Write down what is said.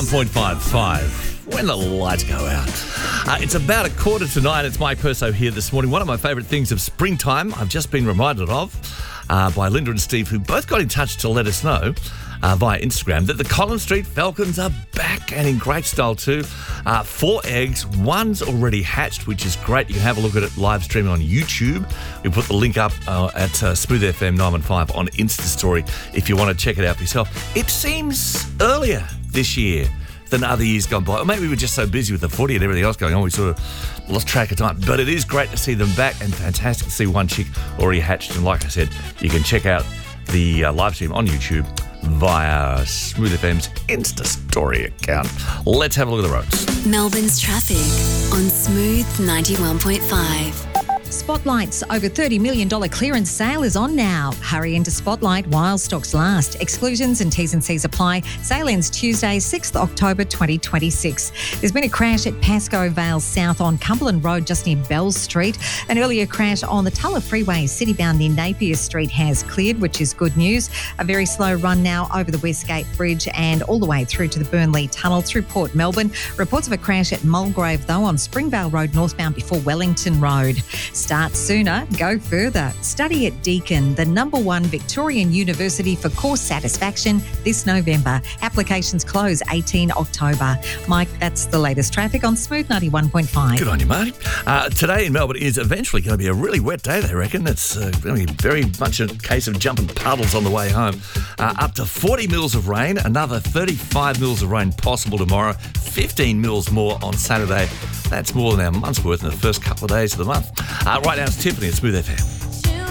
91.55. When the lights go out. It's about 8:45. It's Mike Perso here this morning. One of my favourite things of springtime I've just been reminded of by Linda and Steve, who both got in touch to let us know via Instagram that the Collins Street Falcons are back and in great style too. 4 eggs, one's already hatched, which is great. You can have a look at it live streaming on YouTube. We put the link up at Smooth FM 915 on Insta Story if you want to check it out for yourself. It seems earlier this year than other years gone by. Or maybe we were just so busy with the footy and everything else going on, we sort of lost track of time. But it is great to see them back and fantastic to see one chick already hatched. And like I said, you can check out the live stream on YouTube via Smooth FM's Insta Story account. Let's have a look at the roads. Melbourne's traffic on Smooth 91.5. Spotlight's over $30 million clearance sale is on now. Hurry into Spotlight while stocks last. Exclusions and T's and C's apply. Sale ends Tuesday, 6th October 2026. There's been a crash at Pascoe Vale South on Cumberland Road just near Bell Street. An earlier crash on the Tulla Freeway citybound near Napier Street has cleared, which is good news. A very slow run now over the Westgate Bridge and all the way through to the Burnley Tunnel through Port Melbourne. Reports of a crash at Mulgrave though on Springvale Road northbound before Wellington Road. Start sooner, go further. Study at Deakin, the #1 Victorian University for course satisfaction this November. Applications close 18 October. Mike, that's the latest traffic on Smooth 91.5. Good on you, Marty. Today in Melbourne is eventually going to be a really wet day, they reckon. It's going to be very much a case of jumping puddles on the way home. Up to 40 mils of rain, another 35 mils of rain possible tomorrow, 15 mils more on Saturday. That's more than our month's worth in the first couple of days of the month. Right now it's Tiffany at Smooth FM.